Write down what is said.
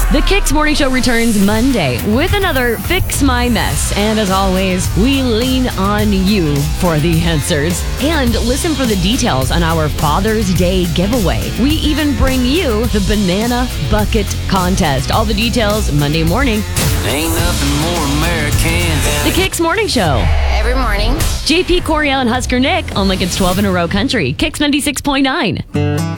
The Kicks Morning Show returns Monday with another Fix My Mess. And as always, we lean on you for the answers. And listen for the details on our Father's Day giveaway. We even bring you the Banana Bucket Contest. All the details Monday morning. Ain't nothing more American than The Kicks Morning Show. Every morning. JP Coriel and Husker Nick on Lincoln's 12 in a row country. Kicks 96.9.